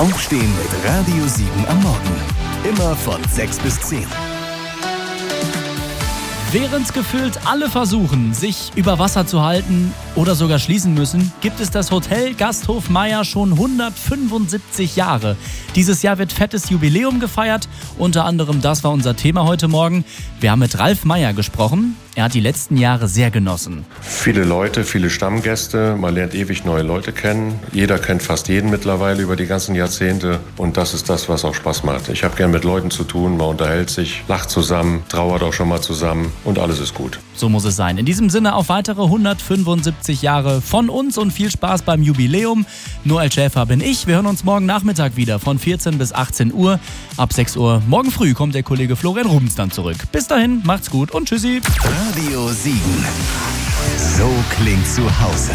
Aufstehen mit Radio 7 am Morgen. Immer von 6 bis 10. Während gefühlt alle versuchen, sich über Wasser zu halten oder sogar schließen müssen, gibt es das Hotel Gasthof Meier schon 175 Jahre. Dieses Jahr wird fettes Jubiläum gefeiert. Unter anderem das war unser Thema heute Morgen. Wir haben mit Ralf Meier gesprochen. Er hat die letzten Jahre sehr genossen. Viele Leute, viele Stammgäste, man lernt ewig neue Leute kennen. Jeder kennt fast jeden mittlerweile über die ganzen Jahrzehnte und das ist das, was auch Spaß macht. Ich habe gern mit Leuten zu tun, man unterhält sich, lacht zusammen, trauert auch schon mal zusammen und alles ist gut. So muss es sein. In diesem Sinne auf weitere 175 Jahre von uns und viel Spaß beim Jubiläum. Noel Schäfer bin ich. Wir hören uns morgen Nachmittag wieder von 14 bis 18 Uhr. Ab 6 Uhr morgen früh kommt der Kollege Florian Rubens dann zurück. Bis dahin, macht's gut und tschüssi. Radio 7. So klingt zu Hause.